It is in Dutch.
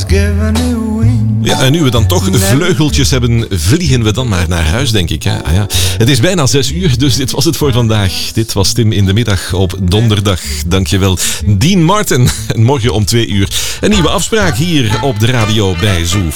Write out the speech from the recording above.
given you wings. Ja, en nu we dan toch vleugeltjes hebben, vliegen we dan maar naar huis, denk ik. Hè? Ah, ja. Het is bijna 6:00, dus dit was het voor vandaag. Dit was Tim in de middag op donderdag. Dankjewel, Dean Martin. En morgen om 2:00 een nieuwe afspraak hier op de radio bij Zoo.